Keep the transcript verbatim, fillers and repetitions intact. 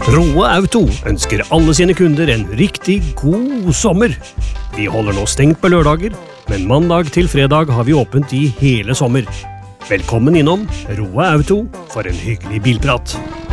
Roe Auto ønsker alle sine kunder en riktig god sommer. Vi holder nå stengt på lørdager, men mandag til fredag har vi åpent i hele sommer. Velkommen innom Roe Auto for en hyggelig bilprat.